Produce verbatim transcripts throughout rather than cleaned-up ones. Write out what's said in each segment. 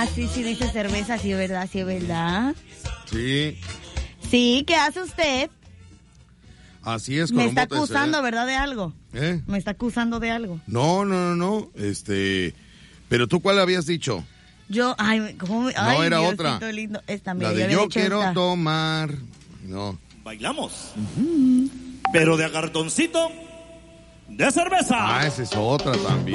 sí, sí, dice cerveza, sí, es verdad, sí, es verdad. Sí. Sí, ¿qué hace usted? Así es, con Me un está bote de acusando, cerveza. ¿verdad? De algo. ¿Eh? Me está acusando de algo. No, no, no, no. Este. Pero tú, ¿cuál habías dicho? Yo, ay, ¿cómo? No, Ay, era Diosito otra. lindo. Esta, mira, La de había yo dicho quiero esta. tomar. No. Bailamos. Pero de a cartoncito de cerveza. Ah, esa es otra también.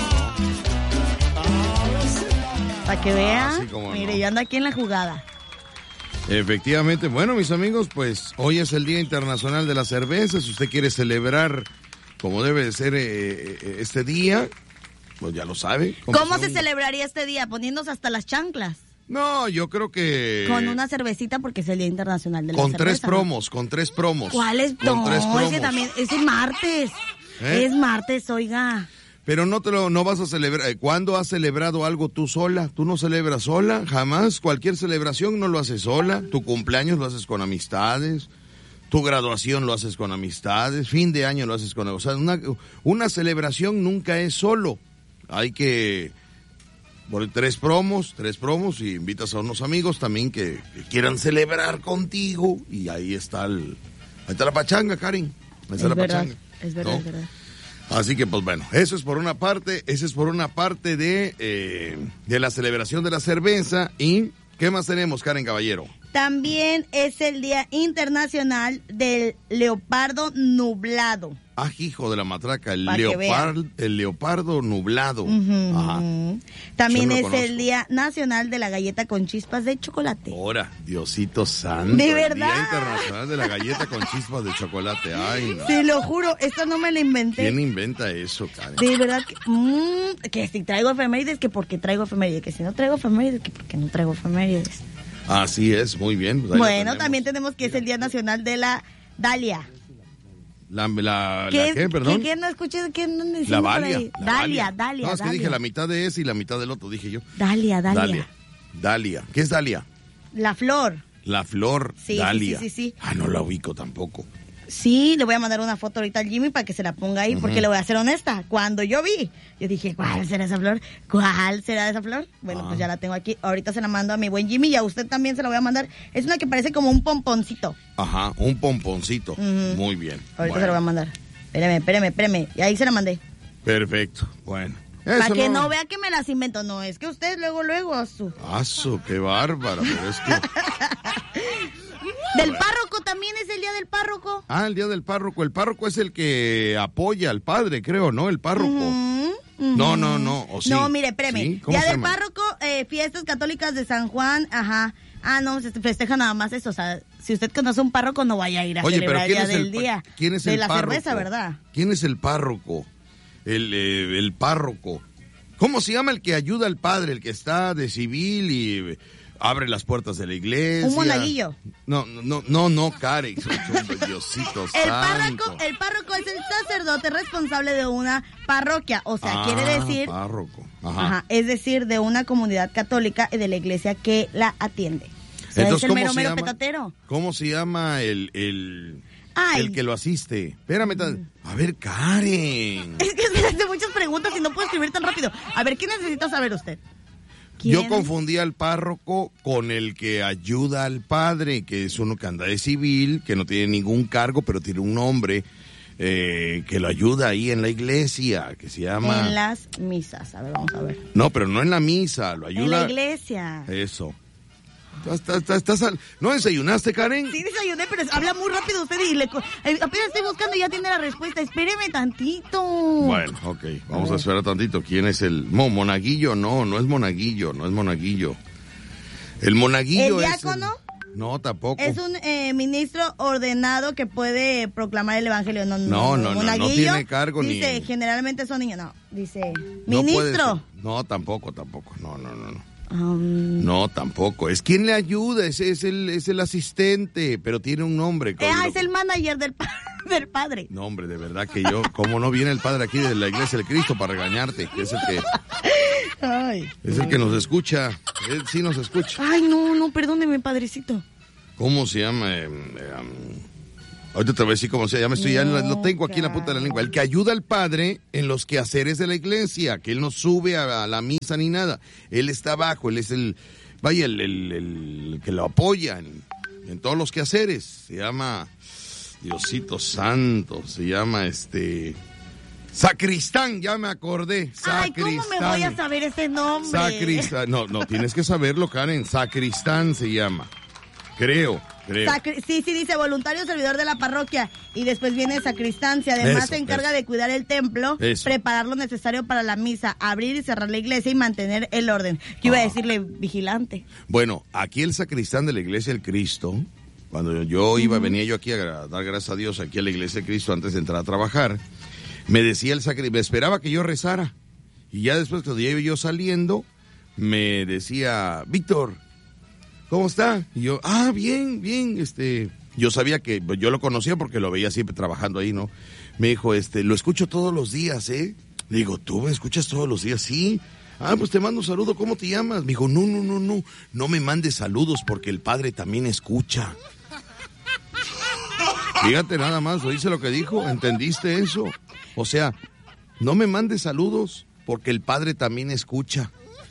Para que vea. Ah, sí, cómo Mire, no. yo ando aquí en la jugada. Efectivamente. Bueno, mis amigos, pues hoy es el Día Internacional de la Cerveza. Si usted quiere celebrar como debe de ser eh, eh, este día, pues ya lo sabe. ¿Cómo son- se celebraría este día? Poniéndose hasta las chanclas. No, yo creo que... Con una cervecita porque es el Día Internacional de la Con Cerveza. tres ¿no? promos, con tres promos. ¿Cuál es? Con No, tres promos. ese también, es martes. ¿Eh? Es martes, oiga. Pero no te lo, no vas a celebrar. ¿Cuándo has celebrado algo tú sola? ¿Tú no celebras sola? Jamás. Cualquier celebración no lo haces sola. Tu cumpleaños lo haces con amistades. Tu graduación lo haces con amistades. Fin de año lo haces con... O sea, una, una celebración nunca es solo. Hay que... Por tres promos, tres promos y invitas a unos amigos también que, que quieran celebrar contigo y ahí está el, ahí está la pachanga, Karen. Ahí está Es la verdad, pachanga. es verdad, ¿no? es verdad. Así que pues bueno, eso es por una parte, eso es por una parte de, eh, de la celebración de la cerveza. Y ¿qué más tenemos, Karen Caballero? También es el Día Internacional del Leopardo Nublado. Ah, hijo de la matraca, el, Pa' que leopard, el leopardo nublado. Ujú. Ajá. También Yo no es lo conozco. el Día Nacional de la Galleta con Chispas de Chocolate. Ahora, Diosito santo. ¿De el verdad? Día Internacional de la Galleta con Chispas de Chocolate. Ay, no. Te lo juro, esto no me lo inventé. ¿Quién inventa eso, Karen? De verdad que, mm, que si traigo efemérides, que porque traigo efemérides, que si no traigo efemérides, que porque no traigo efemérides. Así es, muy bien. Pues ahí lo Bueno, tenemos. también tenemos que es el Día Nacional de la Dalia. La, la, ¿Qué, ¿la qué, perdón? ¿Qué, qué no escuché? ¿Qué no La decimos por Valia. ahí? la Dalia, Dalia, No, es que Dalia. dije la mitad de ese y la mitad del otro, dije yo. Dalia, Dalia. Dalia. Dalia. ¿Qué es Dalia? La flor. La flor Sí, sí, Dalia. sí, sí, sí. Ah, no la ubico tampoco. Sí, le voy a mandar una foto ahorita al Jimmy para que se la ponga ahí, porque le voy a ser honesta. Cuando yo vi, yo dije, ¿cuál será esa flor? ¿Cuál será esa flor? Bueno, Ah. pues ya la tengo aquí. Ahorita se la mando a mi buen Jimmy y a usted también se la voy a mandar. Es una que parece como un pomponcito. Ajá, un pomponcito. Ujú. Muy bien. Ahorita Bueno, se la voy a mandar. Espéreme, espéreme, espéreme. Y ahí se la mandé. perfecto. Bueno. Para Eso que no... vea que me las invento. No, es que usted luego, luego a su... Aso, qué bárbara, pero es que... Del párroco también es el día del párroco. Ah, el día del párroco. El párroco es el que apoya al padre, creo, ¿no? El párroco. Ujú, ujú. No, no, no. ¿O sí? No, mire, espéreme. ¿Sí? ¿Cómo Día se del llama? párroco, eh, fiestas católicas de San Juan, ajá. Ah, no, se festeja nada más eso. O sea, si usted conoce un párroco, no vaya a ir a Oye, pero celebrar el ¿quién día es el, del pa- día. ¿quién es de el la párroco? cerveza, ¿verdad? ¿Quién es el párroco? El, eh, el párroco. ¿Cómo se llama el que ayuda al padre, el que está de civil y eh, abre las puertas de la iglesia? Un monaguillo. No, no, no, no, Karen. Diosito El santo. párroco, el párroco es el sacerdote responsable de una parroquia. O sea, Ah, quiere decir... párroco. Ajá. Ajá, es decir, de una comunidad católica y de la iglesia que la atiende. O sea, Entonces, es el ¿cómo mero, se mero llama? petatero. ¿Cómo se llama el, el, Ay. el que lo asiste? Espérame. tan- A ver, Karen. Es que se hace muchas preguntas y no puedo escribir tan rápido. A ver, ¿qué necesita saber usted? Yo ¿Quién? confundí al párroco con el que ayuda al padre, que es uno que anda de civil, que no tiene ningún cargo, pero tiene un nombre eh, que lo ayuda ahí en la iglesia, que se llama... En las misas. A ver, vamos a ver. No, pero no en la misa, lo ayuda... En la iglesia. Eso. Estás- estás- estás al- ¿No desayunaste, Karen? Sí, desayuné, pero habla muy rápido usted y le... co- eh, apenas estoy buscando y ya tiene la respuesta. Espéreme tantito. Bueno, ok, vamos a esperar tantito. ¿Quién es el...? No, monaguillo, no, no es monaguillo, no es monaguillo. El monaguillo ¿El es... diácono? No, tampoco. Es un eh, ministro ordenado que puede proclamar el evangelio. No, No, no, no, no monaguillo, tiene cargo ni- Dice, generalmente son niños. No, dice, No puede ministro. ser. No, tampoco, tampoco. No, no, no, no. Um, No, tampoco. Es quien le ayuda, ese es el, es el asistente, pero tiene un nombre. eh, ah, es el manager del, pa- del padre. No, hombre, de verdad que yo, como no viene el padre aquí de la iglesia del Cristo para regañarte, que es el que, Ay. es el que nos escucha, él sí nos escucha. Ay, no, no, perdóneme, padrecito. ¿Cómo se llama? Eh, eh, um, Ahorita te voy a decir cómo se llama, esto ya lo, lo tengo aquí en la punta de la lengua. El que ayuda al padre en los quehaceres de la iglesia, que él no sube a, a la misa ni nada. Él está abajo, él es el, vaya, el, el, el que lo apoya en, en todos los quehaceres. Se llama, Diosito Santo, se llama este... Sacristán, ya me acordé. Sacristán. Ay, ¿cómo me voy a saber ese nombre? Sacristán, no, no, tienes que saberlo, Karen. Sacristán se llama. Creo, creo. Sacri- sí, sí, dice voluntario servidor de la parroquia. Y después viene sacristancia. Además Eso, se encarga eso. de cuidar el templo, Eso. preparar lo necesario para la misa, abrir y cerrar la iglesia y mantener el orden. Yo iba Ah. a decirle vigilante. Bueno, aquí el sacristán de la Iglesia del Cristo, cuando yo iba, venía yo aquí a dar gracias a Dios, aquí a la Iglesia del Cristo antes de entrar a trabajar, me decía el sacristán, me esperaba que yo rezara. Y ya después, cuando ya iba yo saliendo, me decía, Víctor, ¿cómo está? Y yo, ah, bien, bien, este... Yo sabía que, yo lo conocía porque lo veía siempre trabajando ahí, ¿no? Me dijo, este, lo escucho todos los días, ¿eh? Le digo, ¿tú me escuchas todos los días? Sí. Ah, pues te mando un saludo, ¿cómo te llamas? Me dijo, no, no, no, no, no me mandes saludos porque el padre también escucha. Fíjate nada más, ¿oíste lo que dijo? ¿Entendiste eso? O sea, no me mandes saludos porque el padre también escucha.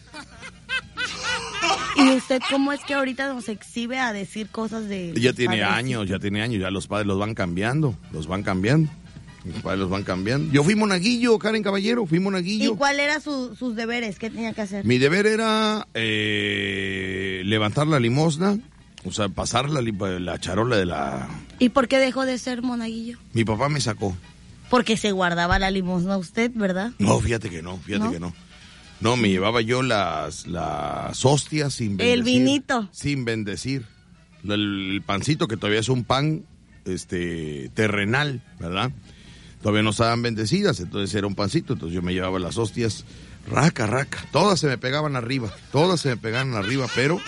¿Y usted cómo es que ahorita nos exhibe a decir cosas de... Ya tiene años, ya tiene años, ya los padres los van cambiando, los van cambiando. Los padres los van cambiando. Yo fui monaguillo, Karen Caballero, fui monaguillo. ¿Y cuál era su, sus deberes? ¿Qué tenía que hacer? Mi deber era eh, levantar la limosna, o sea, pasar la, la charola de la... ¿Y por qué dejó de ser monaguillo? Mi papá me sacó. Porque se guardaba la limosna usted, ¿verdad? No, fíjate que no, fíjate ¿No? que no. No, me llevaba yo las, las hostias sin bendecir. El vinito. Sin bendecir. El, el pancito, que todavía es un pan este terrenal, ¿verdad? Todavía no estaban bendecidas, entonces era un pancito, entonces yo me llevaba las hostias, raca, raca. Todas se me pegaban arriba, todas se me pegaban arriba, pero...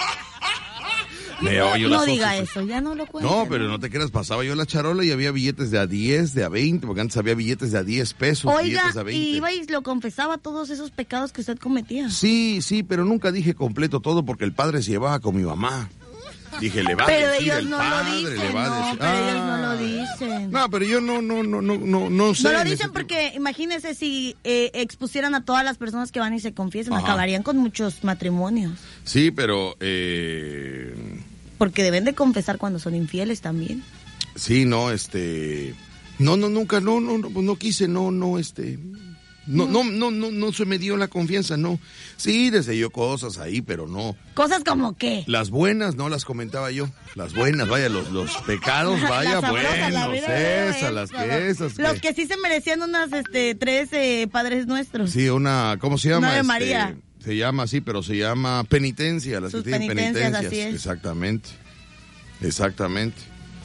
Me llevaba yo No las diga hostias. eso, ya no lo cuento. No, pero no te creas, pasaba yo la charola y había billetes de a diez, de a veinte, porque antes había billetes de a diez pesos, Oiga, billetes de a veinte. y iba y lo confesaba todos esos pecados que usted cometía. Sí, sí, pero nunca dije completo todo porque el padre se llevaba con mi mamá. Dije, le va Pero a decir ellos el no padre, lo dicen, le va a no, decir. pero ellos no lo Ah. dicen. No, pero yo no, no, no, no, no, no sé. No lo en ese dicen tipo. porque imagínese si eh, expusieran a todas las personas que van y se confiesan, Ajá. acabarían con muchos matrimonios. Sí, pero eh, Porque deben de confesar cuando son infieles también. sí, no, este, no, no, nunca, no, no, no, no quise, no, no, este, no, no, no, no, no se me dio la confianza, no. Sí, deseé yo cosas ahí, pero no. Cosas como qué. Las buenas no las comentaba yo. Las buenas, vaya, los, los pecados, vaya, Las sabrosas, la buenos, vida, esas, las esas, que, esas. Los que- que sí se merecían unas, este, tres eh, padres nuestros. Sí, una, ¿cómo se llama? Una de Este, María. Se llama así, pero se llama penitencia, las Sus que tienen penitencias, penitencias. así es. Exactamente, exactamente.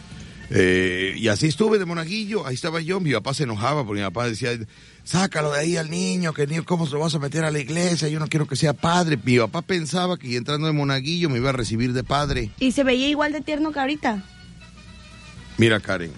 Eh, y así estuve de monaguillo, ahí estaba yo, mi papá se enojaba porque mi papá decía, sácalo de ahí al niño, que niño, ¿cómo se lo vas a meter a la iglesia? Yo no quiero que sea padre. Mi papá pensaba que entrando de monaguillo me iba a recibir de padre. Y se veía igual de tierno que ahorita. Mira, Karen,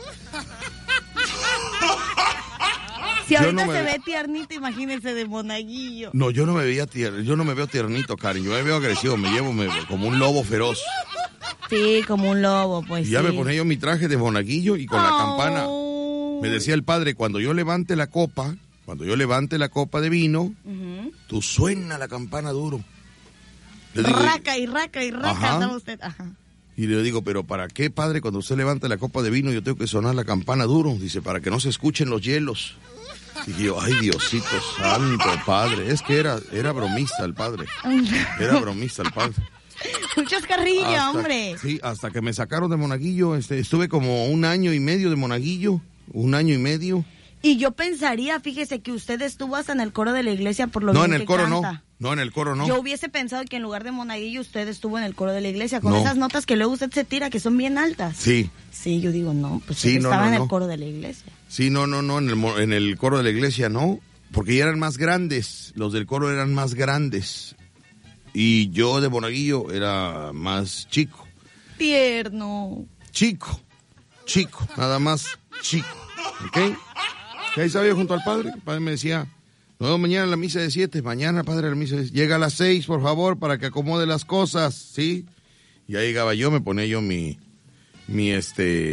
Si Yo ahorita no me se ve- ve tiernito, imagínense de monaguillo. no, yo no me veía tier- yo no me veo tiernito, Karen, yo me veo agresivo, me llevo me- como un lobo feroz. Sí, como un lobo, pues Y ya sí. me ponía yo mi traje de monaguillo y con la campana. Oh. Me decía el padre, cuando yo levante la copa, cuando yo levante la copa de vino, Ujú. tú suena la campana duro. Le digo, Raca y raca y raca, Ajá. ¿sabe usted? Ajá. y le digo, pero ¿para qué, padre, cuando usted levante la copa de vino yo tengo que sonar la campana duro? Dice, para que no se escuchen los hielos. Y yo, ay, Diosito santo, padre. Es que era, era bromista el padre. Era bromista el padre. Muchos carrillos, Hasta- hombre. Sí, hasta que me sacaron de monaguillo, este, estuve como un año y medio de monaguillo, un año y medio. Y yo pensaría, fíjese, que usted estuvo hasta en el coro de la iglesia por lo No, bien en el que coro canta. no, no, en el coro no. Yo hubiese pensado que en lugar de monaguillo usted estuvo en el coro de la iglesia con No. esas notas que luego usted se tira que son bien altas. Sí, Sí, yo digo, no, pues Sí, él no, estaba no, en el no. coro de la iglesia. sí, no, no, no, en el, mo- en el coro de la iglesia no, porque ya eran más grandes, los del coro eran más grandes, y yo de monaguillo era más chico, Tierno. chico, chico, nada más chico, ¿ok? Y ahí estaba yo junto al padre, el padre me decía, no, mañana la misa de siete, mañana, padre, la misa de llega a las seis, por favor, para que acomode las cosas, ¿sí? Y ahí llegaba yo, me ponía yo mi, mi, este,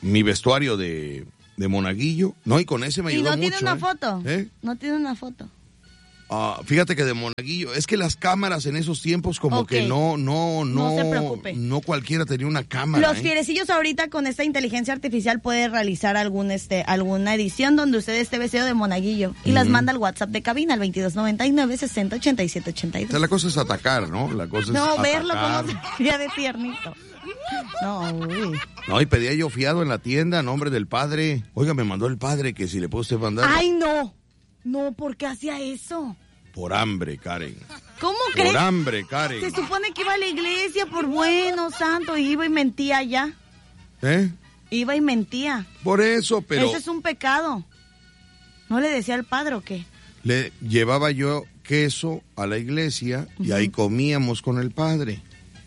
mi vestuario de, de monaguillo. No, y con ese me ayudó mucho. ¿Y no tiene una ¿eh? foto? ¿Eh? No tiene una foto. Ah, fíjate que de monaguillo, es que las cámaras en esos tiempos como Ok. que no, no, no, No se preocupe. no cualquiera tenía una cámara. Los ¿eh? fierecillos ahorita con esta inteligencia artificial puede realizar algún este alguna edición donde usted esté vestido de monaguillo y las manda al WhatsApp de cabina al veintidós noventa y nueve, sesenta, ochenta y siete, ochenta y O sea, dos. la cosa es atacar, ¿no? La cosa No, es verlo atacar. como se veía de tiernito. No, uy. No, y pedía yo fiado en la tienda a nombre del padre. Oiga, me mandó el padre que si le puede usted mandar. Ay, no. No, ¿por qué hacía eso? Por hambre, Karen. ¿Cómo Por crees? hambre, Karen. Se supone que iba a la iglesia por bueno, santo, y iba y mentía ya. ¿Eh? Iba y mentía. Por eso, pero Ese es un pecado. ¿No le decía al padre o qué? le llevaba yo queso a la iglesia y ahí comíamos con el padre.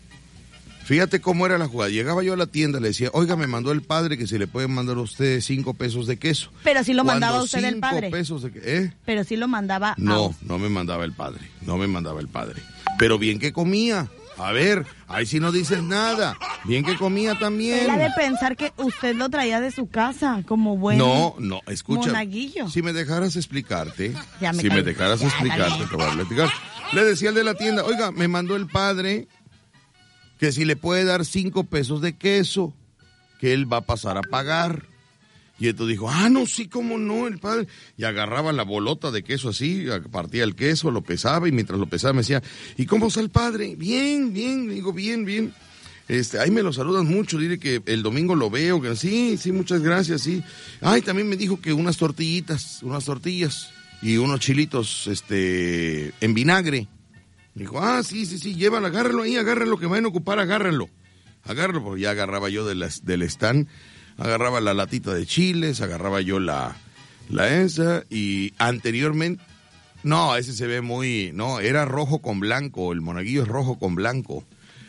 Fíjate cómo era la jugada. Llegaba yo a la tienda, le decía, oiga, me mandó el padre que si le pueden mandar a usted cinco pesos de queso. Pero sí lo Cuando mandaba usted el cinco padre. pesos de que- ¿eh? Pero sí lo mandaba a No, usted. no me mandaba el padre, no me mandaba el padre. Pero bien que comía. A ver, ahí sí no dices nada. Bien que comía también. Él ha de pensar que usted lo traía de su casa, como buen No, no, escucha. monaguillo. Si me dejaras explicarte, Ya me si me callo. dejaras Ya, explicarte, dale. te voy a platicar. Le decía al de la tienda, oiga, me mandó el padre que si le puede dar cinco pesos de queso, que él va a pasar a pagar. Y entonces dijo, ah, no, sí, cómo no, el padre. Y agarraba la bolota de queso así, partía el queso, lo pesaba y mientras lo pesaba me decía, ¿y cómo está el padre? Bien, bien, digo, bien, bien. Este, ahí me lo saludan mucho, dile que el domingo lo veo, que sí, sí, muchas gracias, sí. Ay, también me dijo que unas tortillitas, unas tortillas y unos chilitos, este, en vinagre. Dijo, ah, sí, sí, sí, llévalo, agárralo ahí, agárralo, que vayan a ocupar, agárralo. Agárralo, porque ya agarraba yo de las, del stand, agarraba la latita de chiles, agarraba yo la, la esa, y anteriormente, no, ese se ve muy, no, era rojo con blanco, el monaguillo es rojo con blanco.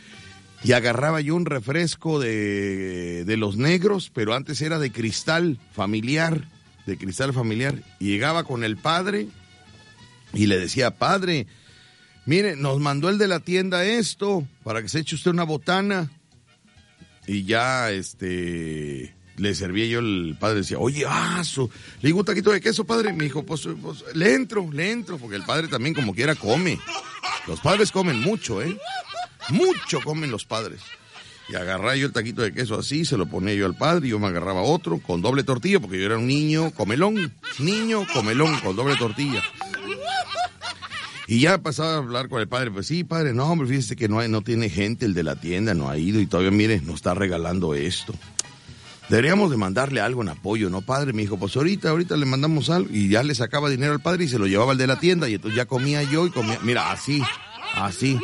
Y agarraba yo un refresco de, de los negros, pero antes era de cristal familiar, de cristal familiar. Y llegaba con el padre y le decía, padre, mire, nos mandó el de la tienda esto, para que se eche usted una botana. Y ya, este, le servía yo, el padre decía, oye, ah, su... le digo un taquito de queso, padre. Me dijo, pues, pues, le entro, le entro, porque el padre también como quiera come. Los padres comen mucho, ¿eh? Mucho comen los padres. Y agarraba yo el taquito de queso así, se lo ponía yo al padre, y yo me agarraba otro con doble tortilla, porque yo era un niño comelón, niño comelón con doble tortilla. Y ya pasaba a hablar con el padre, pues sí, padre, no, hombre, fíjese que no hay, no tiene gente, el de la tienda no ha ido, y todavía, mire, nos está regalando esto. Deberíamos de mandarle algo en apoyo, ¿no, padre? Me dijo, pues ahorita, ahorita le mandamos algo, y ya le sacaba dinero al padre y se lo llevaba al de la tienda, y entonces ya comía yo y comía, mira, así, así.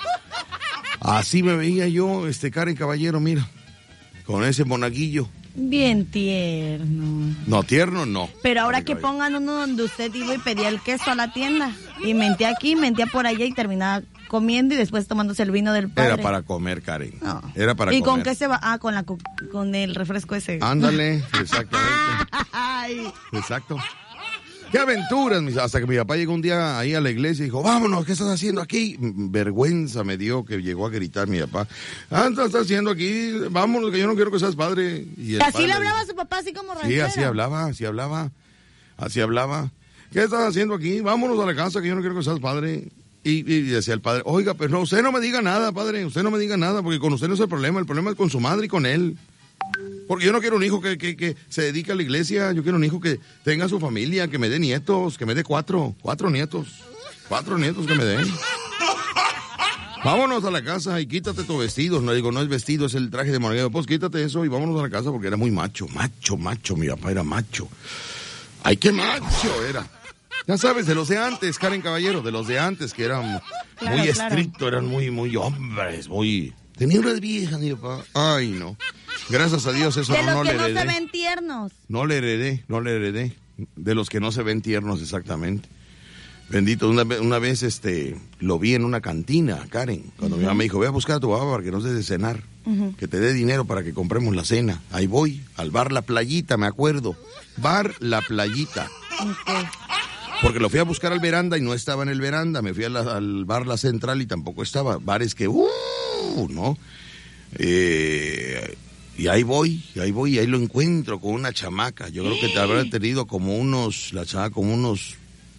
Así me veía yo, este Karen Caballero, mira, con ese monaguillo. Bien tierno. No, tierno no. Pero ahora Karen que Caballero. pongan uno donde usted iba y pedía el queso a la tienda. Y mentía aquí, mentía por allá y terminaba comiendo y después tomándose el vino del padre. Era para comer, Karen. No. Era para ¿Y comer. con qué se va? Ah, con, la, co- con el refresco ese. Ándale, exactamente. Ay. Exacto. ¡Qué aventuras! mis- Hasta que mi papá llegó un día ahí a la iglesia y dijo, vámonos, ¿qué estás haciendo aquí? Mm, Vergüenza me dio que llegó a gritar mi papá. Ah, ¿qué estás haciendo aquí? Vámonos, que yo no quiero que seas padre. Y el Así padre le le hablaba a dijo, su papá, así como Sí, ranchero. así hablaba, así hablaba. Así hablaba. ¿Qué estás haciendo aquí? Vámonos a la casa, que yo no quiero que seas padre. Y, y decía el padre, oiga, pero no, usted no me diga nada, padre, usted no me diga nada, porque con usted no es el problema, el problema es con su madre y con él. Porque yo no quiero un hijo que, que, que se dedique a la iglesia, yo quiero un hijo que tenga su familia, que me dé nietos, que me dé cuatro, cuatro nietos, cuatro nietos que me den. Vámonos a la casa y quítate tu vestido. No digo, no es vestido, es el traje de monaguillo. Pues quítate eso y vámonos a la casa porque era muy macho, macho, macho, mi papá era macho. Ay, qué macho era. Ya sabes, de los de antes, Karen Caballero, de los de antes, que eran Claro, muy claro. estrictos, eran muy, muy hombres, muy... Tenía unas viejas, mi papá. Ay, no. Gracias a Dios eso De no, los no que le no heredé. se ven tiernos. No le heredé, no le heredé. De los que no se ven tiernos, exactamente. Bendito, una, ve- una vez este lo vi en una cantina, Karen, cuando mi mamá me dijo, ve a buscar a tu papá para que nos dé de cenar, que te dé dinero para que compremos la cena. Ahí voy, al bar La Playita, me acuerdo. Bar La Playita. Ok. Porque lo fui a buscar al veranda y no estaba en el veranda. Me fui a la- al bar La Central y tampoco estaba. Bares que, uh, ¿no? Eh, Y ahí voy, y ahí voy, y ahí lo encuentro con una chamaca. Yo creo que te habrá tenido como unos, la chamaca como unos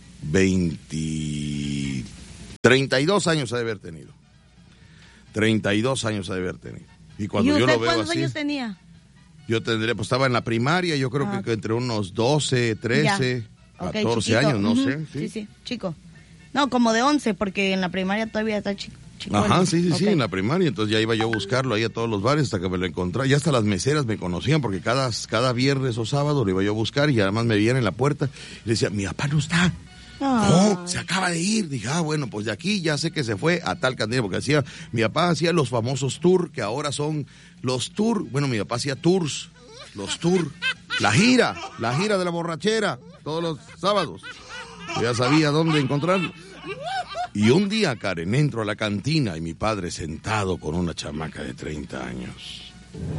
veinte, treinta y dos años ha de haber tenido. treinta y dos años ha de haber tenido. Y cuando ¿Y yo usted lo veo cuántos así, años tenía? yo tendría, pues estaba en la primaria, yo creo Ah. que entre unos doce, trece, Ok, catorce chiquito. años, no Ujú. sé. Sí, sí, chico. No, como de once, porque en la primaria todavía está chico. Ajá, sí, sí, Ok. sí, en la primaria. Entonces ya iba yo a buscarlo ahí a todos los bares hasta que me lo encontré. Ya hasta las meseras me conocían porque cada, cada viernes o sábado lo iba yo a buscar y además me veían en la puerta y le decía, mi papá no está. Ay. No, se acaba de ir. Dije, ah, bueno, pues de aquí ya sé que se fue a tal cantidad, porque hacía, mi papá hacía los famosos tours, que ahora son los tours. Bueno, mi papá hacía tours, los tours, la gira, la gira de la borrachera, todos los sábados. Yo ya sabía dónde encontrarlo. Y un día, Karen, entro a la cantina y mi padre sentado con una chamaca de treinta años.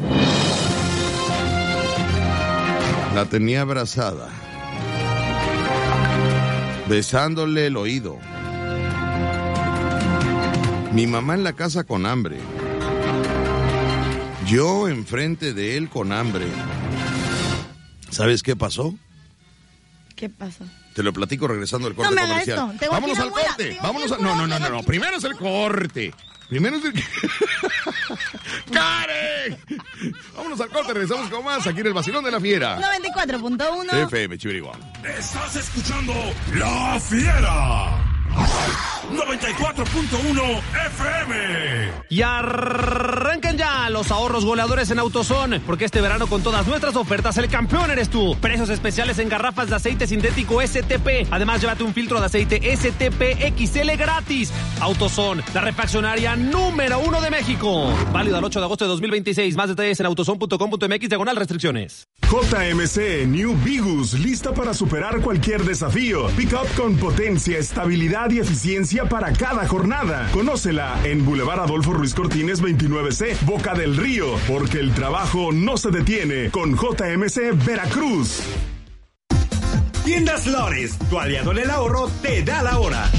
La tenía abrazada, besándole el oído. Mi mamá en la casa con hambre. Yo enfrente de él con hambre. ¿Sabes qué pasó? ¿Qué pasó? Te lo platico regresando al corte No me haga comercial. esto, tengo Vámonos que ir a al muela, corte. tengo Vámonos que a... ir a No, no, no, muela, no, no. tengo- Primero es el corte. Primero es el... ¡Karen! Vámonos al corte, regresamos con más aquí en el Vacilón de la Fiera. noventa y cuatro punto uno. F M Chiviriguán. Estás escuchando La Fiera. noventa y cuatro punto uno F M. Y arrancan ya los ahorros goleadores en AutoZone, porque este verano con todas nuestras ofertas el campeón eres tú. Precios especiales en garrafas de aceite sintético S T P. Además, llévate un filtro de aceite S T P X L gratis. AutoZone, la refaccionaria número uno de México. Válido al ocho de agosto de dos mil veintiséis. Más detalles en autozone punto com punto m x diagonal restricciones. J M C New Vigus, lista para superar cualquier desafío. Pick-up con potencia, estabilidad y eficiencia para cada jornada. Conócela en Boulevard Adolfo Ruiz Cortines veintinueve C, Boca del Río, porque el trabajo no se detiene con J M C Veracruz. Tiendas Flores, tu aliado en el ahorro, te da la hora.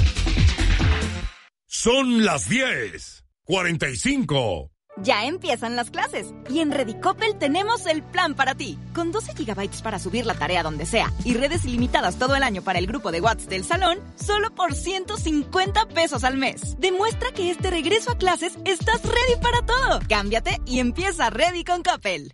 Son las diez cuarenta y cinco. Ya empiezan las clases y en Redicopel tenemos el plan para ti. Con doce gigabytes para subir la tarea donde sea y redes ilimitadas todo el año para el grupo de WhatsApp del salón, solo por ciento cincuenta pesos al mes. Demuestra que este regreso a clases estás ready para todo. Cámbiate y empieza Ready con Coppel.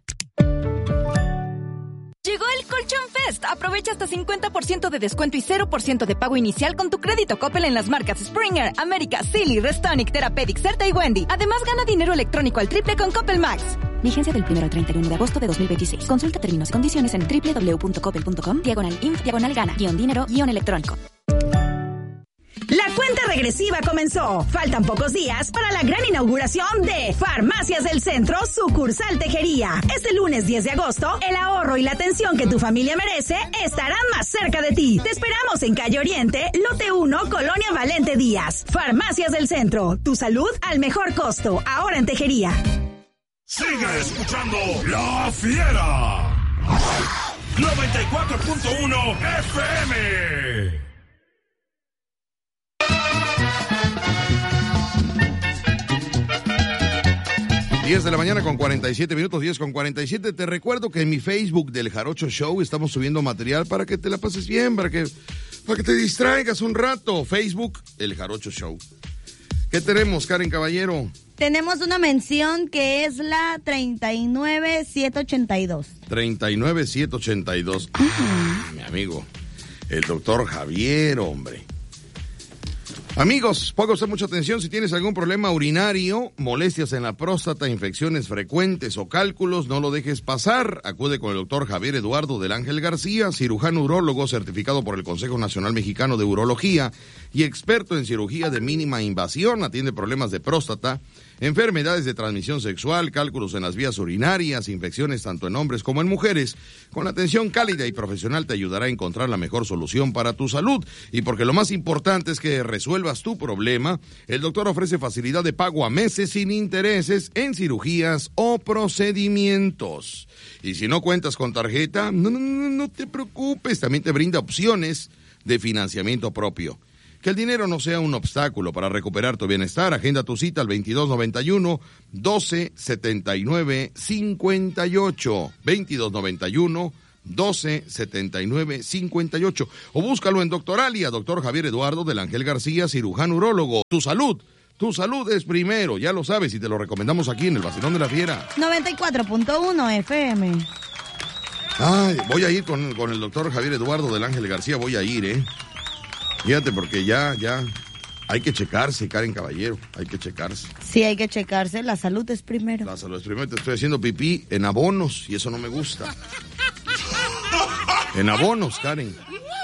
Llegó el Colchón Fest. Aprovecha hasta cincuenta por ciento de descuento y cero por ciento de pago inicial con tu crédito Coppel en las marcas Springer, América, Silly, Restonic, Therapeutic, Certa y Wendy. Además, gana dinero electrónico al triple con Coppel Max. Vigencia del primero al treinta y uno de agosto de dos mil veintiséis. Consulta términos y condiciones en doble u doble u doble u punto coppel punto com, diagonal inf, diagonal gana, guión dinero, guión electrónico. La cuenta regresiva comenzó. Faltan pocos días para la gran inauguración de Farmacias del Centro, sucursal Tejería. Este lunes diez de agosto, el ahorro y la atención que tu familia merece estarán más cerca de ti. Te esperamos en Calle Oriente, Lote uno, Colonia Valente Díaz. Farmacias del Centro, tu salud al mejor costo, ahora en Tejería. Sigue escuchando La Fiera. noventa y cuatro punto uno F M. diez de la mañana con cuarenta y siete minutos, diez con cuarenta y siete. Te recuerdo que en mi Facebook del Jarocho Show estamos subiendo material para que te la pases bien, para que, para que te distraigas un rato. Facebook, El Jarocho Show. ¿Qué tenemos, Karen Caballero? Tenemos una mención que es la treinta y nueve siete ochenta y dos. treinta y nueve siete ochenta y dos. Ah, mi amigo, el doctor Javier, hombre. Amigos, ponga usted mucha atención si tienes algún problema urinario, molestias en la próstata, infecciones frecuentes o cálculos, no lo dejes pasar. Acude con el doctor Javier Eduardo del Ángel García, cirujano urólogo certificado por el Consejo Nacional Mexicano de Urología y experto en cirugía de mínima invasión. Atiende problemas de próstata, enfermedades de transmisión sexual, cálculos en las vías urinarias, infecciones tanto en hombres como en mujeres. Con atención cálida y profesional te ayudará a encontrar la mejor solución para tu salud. Y porque lo más importante es que resuelvas tu problema, el doctor ofrece facilidad de pago a meses sin intereses en cirugías o procedimientos. Y si no cuentas con tarjeta, no, no, no, no te preocupes, también te brinda opciones de financiamiento propio. Que el dinero no sea un obstáculo para recuperar tu bienestar. Agenda tu cita al veintidós noventa y uno, doce setenta y nueve, cincuenta y ocho. veintidós noventa y uno, doce setenta y nueve, cincuenta y ocho. O búscalo en Doctoralia, doctor Javier Eduardo del Ángel García, cirujano urólogo. Tu salud, tu salud es primero, ya lo sabes, y te lo recomendamos aquí en el Vacilón de la Fiera. noventa y cuatro punto uno F M. Ay, voy a ir con, con el doctor Javier Eduardo del Ángel García, voy a ir, ¿eh? Fíjate, porque ya, ya, hay que checarse, Karen Caballero, hay que checarse. Sí, hay que checarse, la salud es primero. La salud es primero, te estoy haciendo pipí en abonos, y eso no me gusta. En abonos, Karen.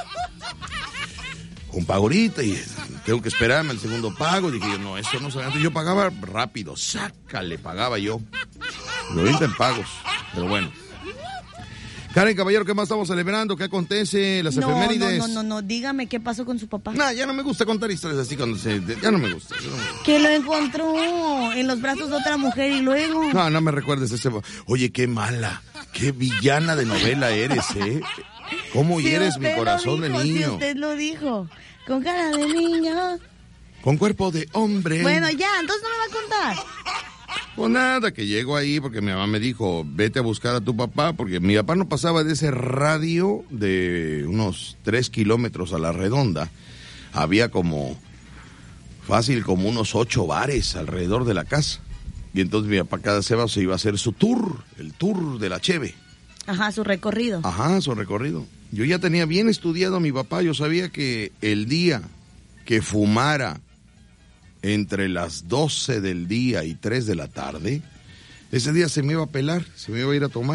Un pago ahorita y tengo que esperarme el segundo pago. Dije yo, no, eso no se antes. Yo pagaba rápido, sácale, pagaba yo. Lo ahorita en pagos, pero bueno. Karen Caballero, ¿qué más estamos celebrando? ¿Qué acontece? Las no, efemérides. No, no, no, no, dígame qué pasó con su papá. No, ya no me gusta contar historias así cuando se... Ya no me gusta. Ya no me gusta. Que lo encontró en los brazos de otra mujer y luego... No, no me recuerdes ese... Oye, qué mala, qué villana de novela eres, ¿eh? ¿Cómo si hieres mi corazón dijo, de niño? Si usted lo dijo, con cara de niño. Con cuerpo de hombre. Bueno, ya, entonces no me va a contar. Pues nada, que llego ahí porque mi mamá me dijo, vete a buscar a tu papá, porque mi papá no pasaba de ese radio de unos tres kilómetros a la redonda. Había como, fácil, como unos ocho bares alrededor de la casa. Y entonces mi papá cada sábado se iba a hacer su tour, el tour de la cheve. Ajá, su recorrido. Ajá, su recorrido. Yo ya tenía bien estudiado a mi papá, yo sabía que el día que fumara entre las doce del día y tres de la tarde, ese día se me iba a pelar, se me iba a ir a tomar.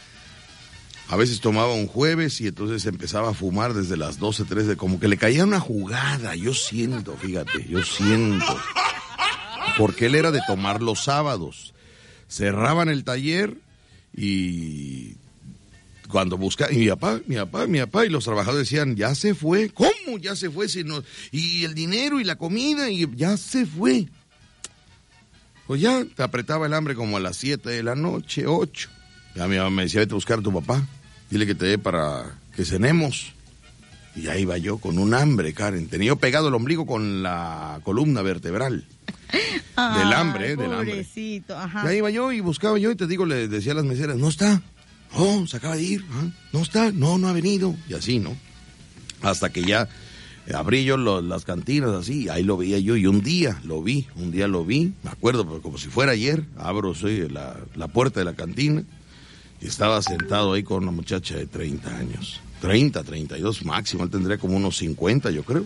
A veces tomaba un jueves y entonces empezaba a fumar desde las doce, tres de... Como que le caía una jugada, yo siento, fíjate, yo siento. Porque él era de tomar los sábados. Cerraban el taller y... Cuando buscaba, y mi papá, mi papá, mi papá, y los trabajadores decían, ya se fue. ¿Cómo ya se fue? Si no, y el dinero y la comida, y ya se fue. Pues ya te apretaba el hambre como a las siete de la noche, ocho. Ya mi mamá me decía, vete a buscar a tu papá, dile que te dé para que cenemos. Y ahí iba yo con un hambre, Karen. Tenía yo pegado el ombligo con la columna vertebral. Ay, del hambre, eh, del hambre. Pobrecito, ajá. Y ahí iba yo y buscaba yo, y te digo, le decía a las meseras, no está. Oh, se acaba de ir, ¿eh? No está, no, no ha venido, y así, ¿no? Hasta que ya abrí yo lo, las cantinas así, ahí lo veía yo, y un día lo vi, un día lo vi, me acuerdo, como si fuera ayer, abro soy, la, la puerta de la cantina, y estaba sentado ahí con una muchacha de treinta años, treinta, treinta y dos máximo, él tendría como unos cincuenta, yo creo.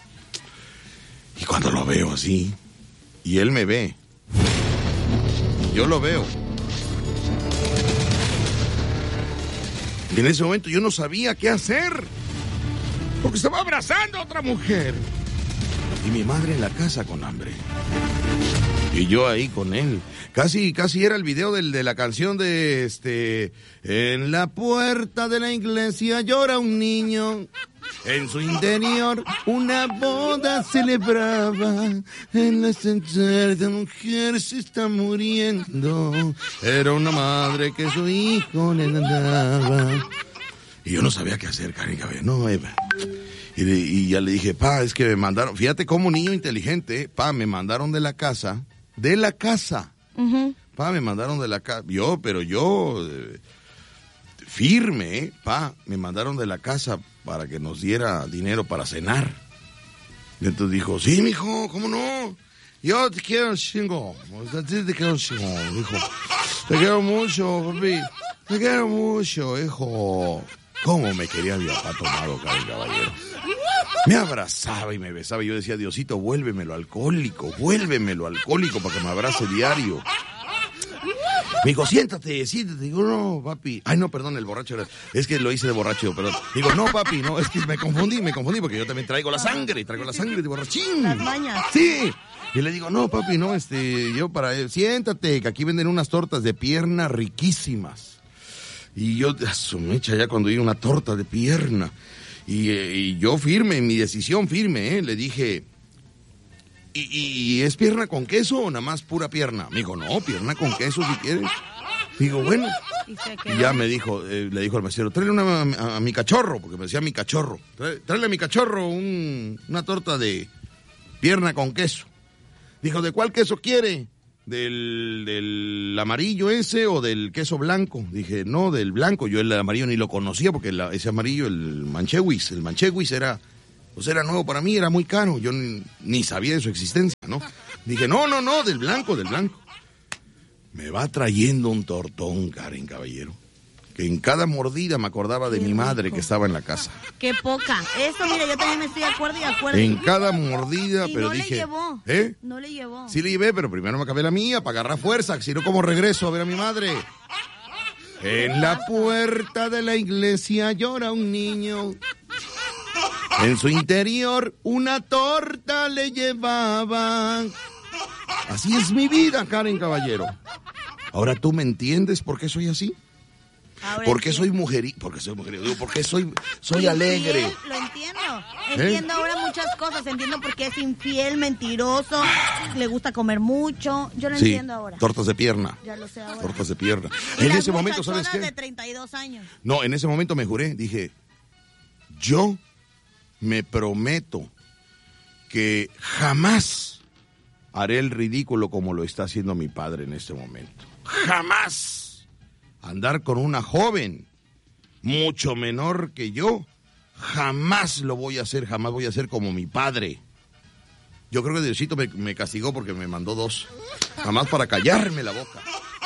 Y cuando lo veo así, y él me ve, y yo lo veo, y en ese momento yo no sabía qué hacer, porque estaba abrazando a otra mujer. Y mi madre en la casa con hambre. Y yo ahí con él. Casi, casi era el video del, de la canción de este... En la puerta de la iglesia llora un niño. En su interior una boda celebraba. En la central de mujer se está muriendo. Era una madre que su hijo le daba. Y yo no sabía qué hacer, Karen Caballero. No, Eva. Y, de, y ya le dije, pa, es que me mandaron, fíjate cómo niño inteligente, pa, me mandaron de la casa, de la casa. Uh-huh. Pa, me mandaron de la casa. Yo, pero yo, eh, firme, eh, pa, me mandaron de la casa para que nos diera dinero para cenar. Y entonces dijo, sí, mijo, ¿cómo no? Yo te quiero un chingo. Te quiero un chingo, dijo. Te quiero mucho, papi. Te quiero mucho, hijo. ¿Cómo me quería mi papá tomado, Karen Caballero? Me abrazaba y me besaba y yo decía, Diosito, vuélvemelo alcohólico, vuélvemelo alcohólico para que me abrace diario. Me dijo, siéntate, siéntate. Digo, no, papi. Ay, no, perdón, el borracho era... Es que lo hice de borracho, perdón. Digo, no, papi, no, es que me confundí, me confundí porque yo también traigo la sangre, traigo la sangre de borrachín. Las mañas. Sí. Y le digo, no, papi, no, este, yo para... Siéntate, que aquí venden unas tortas de pierna riquísimas. Y yo, a su mecha, ya cuando vi una torta de pierna... Y, y yo firme, mi decisión firme, ¿eh? Le dije, ¿y, ¿y es pierna con queso o nada más pura pierna? Me dijo, no, pierna con queso si quieres. Digo, bueno. Y, y ya me dijo, eh, le dijo al mesero, tráele una a, a mi cachorro, porque me decía mi cachorro. Tráele, tráele a mi cachorro un, una torta de pierna con queso. Dijo, ¿de cuál queso quiere? ¿Del, del amarillo ese o del queso blanco? Dije, no, del blanco. Yo el amarillo ni lo conocía porque la, ese amarillo, el manchewis, el manchewis era, pues era nuevo para mí, era muy caro. Yo ni, ni sabía de su existencia, ¿no? Dije, no, no, no, del blanco, del blanco. Me va trayendo un tortón, Karen Caballero, que en cada mordida me acordaba de Qué mi madre rico. Que estaba en la casa. Qué poca. Eso, mira, yo también me estoy de acuerdo y de acuerdo. En cada mordida, y pero no dije... le llevó. ¿Eh? No le llevó. Sí le llevé, pero primero me acabé la mía para agarrar fuerza, si no, ¿cómo regreso a ver a mi madre? En la puerta de la iglesia llora un niño. En su interior una torta le llevaba. Así es mi vida, Karen Caballero. Ahora tú me entiendes por qué soy así. Ahora ¿Por qué soy mujerito? Porque soy mujerito. Porque soy, soy alegre. Infiel, lo entiendo. Entiendo ¿Eh? Ahora muchas cosas. Entiendo por qué es infiel, mentiroso, le gusta comer mucho. Yo lo sí, entiendo ahora. Tortas de pierna. Ya lo sé ahora. Tortas de pierna. Y en las ese momento, ¿sabes qué? de treinta y dos años. No, en ese momento me juré. Dije, yo me prometo que jamás haré el ridículo como lo está haciendo mi padre en este momento. Jamás. Andar con una joven mucho menor que yo, jamás lo voy a hacer, jamás voy a hacer como mi padre. Yo creo que Diosito me, me castigó porque me mandó dos, jamás para callarme la boca.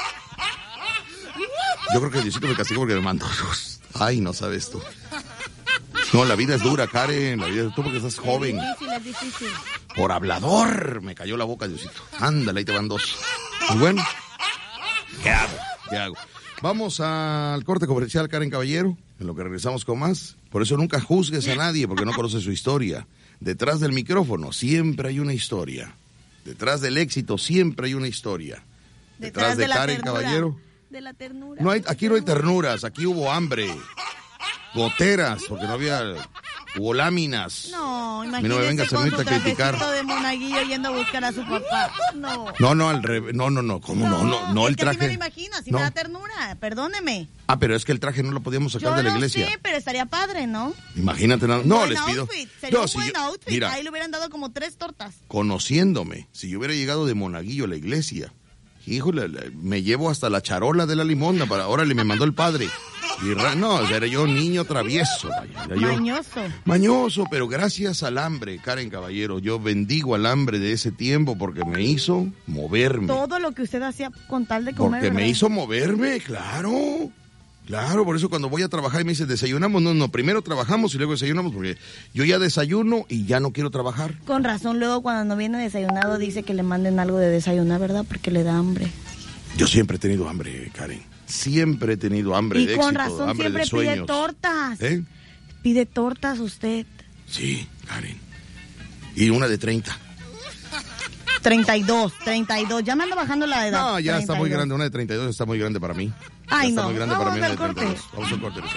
Yo creo que Diosito me castigó porque me mandó dos. Ay, no sabes tú. No, la vida es dura, Karen, la vida es tú porque estás joven. Es difícil, es difícil. Por hablador, me cayó la boca, Diosito. Ándale, ahí te van dos. Y bueno, ¿qué hago? ¿Qué hago? Vamos al corte comercial, Karen Caballero, en lo que regresamos con más. Por eso nunca juzgues a nadie porque no conoces su historia. Detrás del micrófono siempre hay una historia. Detrás del éxito siempre hay una historia. Detrás, Detrás de, de Karen ternura, Caballero. De la ternura. No hay, aquí no hay ternuras, aquí hubo hambre. Goteras, porque no había... Hubo láminas. No, imagínese no me vengas con a su criticar. De monaguillo yendo a buscar a su papá. No. No, no, al revés. No, no, no. ¿Cómo no? No, no, no el traje. Es que me lo imagino, así no. Me da ternura. Perdóneme. Ah, pero es que el traje no lo podíamos sacar yo de la no iglesia. Sí, pero estaría padre, ¿no? Imagínate nada. No, les pido. Outfit. Sería no, un si buen yo, outfit. Mira, ahí le hubieran dado como tres tortas. Conociéndome, si yo hubiera llegado de monaguillo a la iglesia, híjole, me llevo hasta la charola de la limonda para órale, me mandó el padre. Y ra, no, era yo niño travieso. Vaya, era yo, mañoso. Mañoso, pero gracias al hambre, Karen Caballero, yo bendigo al hambre de ese tiempo porque me hizo moverme. Todo lo que usted hacía con tal de comer. Porque ¿verdad? me hizo moverme, claro. Claro, por eso cuando voy a trabajar y me dice desayunamos, no, no, primero trabajamos y luego desayunamos porque yo ya desayuno y ya no quiero trabajar. Con razón, luego cuando no viene desayunado dice que le manden algo de desayunar, ¿verdad? Porque le da hambre. Yo siempre he tenido hambre, Karen. Siempre he tenido hambre y de con éxito, razón hambre siempre de sueños. pide tortas. ¿Eh? Pide tortas usted. Sí, Karen. Y una de treinta. treinta y dos, treinta y dos. Ya me ando bajando la edad. No, ya treinta y dos. Está muy grande. Una de treinta y dos está muy grande para mí. Ay, ya no. Está muy grande Vamos para mí. al corte. Vamos al corte.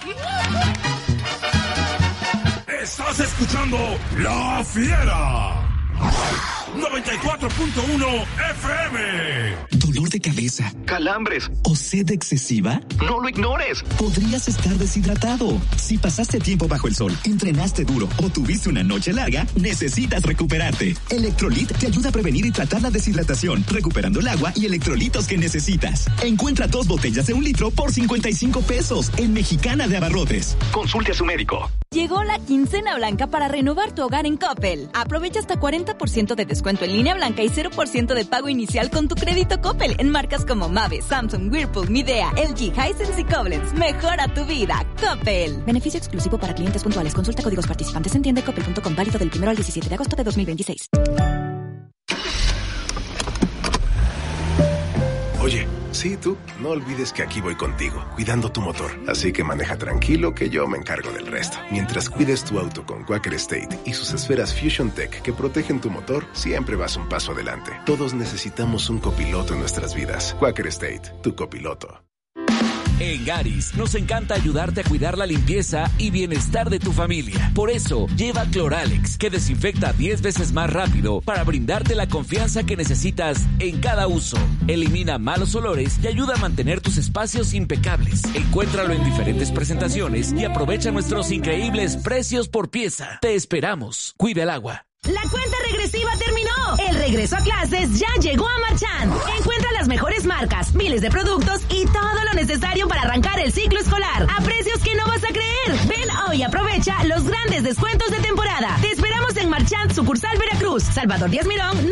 Estás escuchando La Fiera. noventa y cuatro punto uno F M. ¿Dolor de cabeza? ¿Calambres? ¿O sed excesiva? No lo ignores. Podrías estar deshidratado. Si pasaste tiempo bajo el sol, entrenaste duro o tuviste una noche larga, necesitas recuperarte. Electrolit te ayuda a prevenir y tratar la deshidratación, recuperando el agua y electrolitos que necesitas. Encuentra dos botellas de un litro por cincuenta y cinco pesos en Mexicana de Abarrotes. Consulte a su médico. Llegó la quincena blanca para renovar tu hogar en Coppel. Aprovecha hasta cuarenta por ciento de descuento en línea blanca y cero por ciento de pago inicial con tu crédito Coppel en marcas como Mave, Samsung, Whirlpool, Midea, L G, Hisense y Koblenz. Mejora tu vida, Coppel. Beneficio exclusivo para clientes puntuales. Consulta códigos participantes en tienda coppel punto com, válido del primero al diecisiete de agosto de dos mil veintiséis. Oye, sí, tú, no olvides que aquí voy contigo, cuidando tu motor. Así que maneja tranquilo que yo me encargo del resto. Mientras cuides tu auto con Quaker State y sus esferas Fusion Tech que protegen tu motor, siempre vas un paso adelante. Todos necesitamos un copiloto en nuestras vidas. Quaker State, tu copiloto. En Garis nos encanta ayudarte a cuidar la limpieza y bienestar de tu familia. Por eso, lleva Cloralex, que desinfecta diez veces más rápido para brindarte la confianza que necesitas en cada uso. Elimina malos olores y ayuda a mantener tus espacios impecables. Encuéntralo en diferentes presentaciones y aprovecha nuestros increíbles precios por pieza. Te esperamos. Cuida el agua. La cuenta regresiva terminó. El regreso a clases ya llegó a Marchand. Encuentra las mejores marcas, miles de productos y todo lo necesario para arrancar el ciclo escolar a precios que no vas a creer. Ven hoy y aprovecha los grandes descuentos de temporada. Te esperamos en Marchand, sucursal Veracruz, Salvador Díaz Mirón.